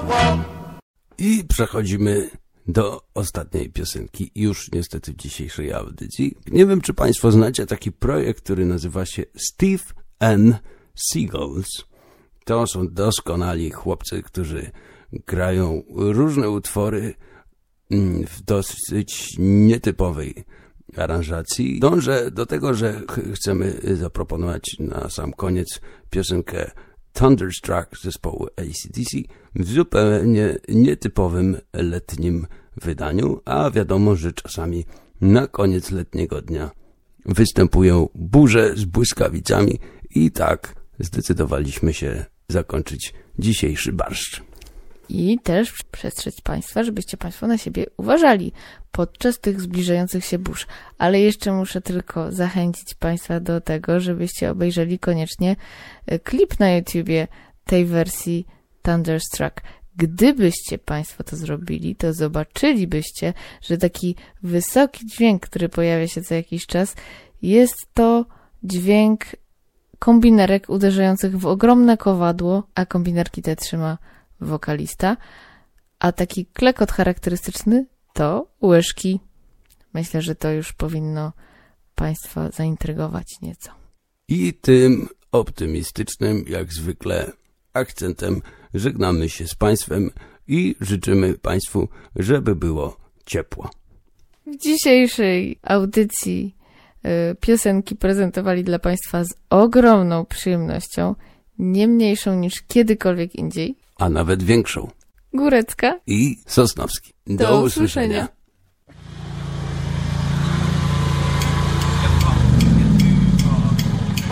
I przechodzimy do ostatniej piosenki, już niestety w dzisiejszej audycji. Nie wiem, czy Państwo znacie taki projekt, który nazywa się Steve and Seagulls. To są doskonali chłopcy, którzy grają różne utwory w dosyć nietypowej aranżacji. Dążę do tego, że chcemy zaproponować na sam koniec piosenkę Thunderstruck zespołu AC/DC w zupełnie nietypowym letnim wydaniu, a wiadomo, że czasami na koniec letniego dnia występują burze z błyskawicami i tak zdecydowaliśmy się zakończyć dzisiejszy barszcz. I też przestrzec Państwa, żebyście Państwo na siebie uważali podczas tych zbliżających się burz. Ale jeszcze muszę tylko zachęcić Państwa do tego, żebyście obejrzeli koniecznie klip na YouTubie tej wersji Thunderstruck. Gdybyście Państwo to zrobili, to zobaczylibyście, że taki wysoki dźwięk, który pojawia się co jakiś czas, jest to dźwięk kombinerek uderzających w ogromne kowadło, a kombinerki te trzyma wokalista, a taki klekot charakterystyczny to łyżki. Myślę, że to już powinno Państwa zaintrygować nieco. I tym optymistycznym, jak zwykle, akcentem żegnamy się z Państwem i życzymy Państwu, żeby było ciepło. W dzisiejszej audycji piosenki prezentowali dla Państwa z ogromną przyjemnością, nie mniejszą niż kiedykolwiek indziej, a nawet większą. Górecka i Sosnowski. Do usłyszenia.